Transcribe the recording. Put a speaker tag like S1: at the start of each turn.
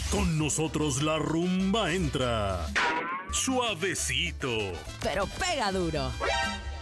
S1: Con nosotros la rumba entra suavecito,
S2: pero pega duro.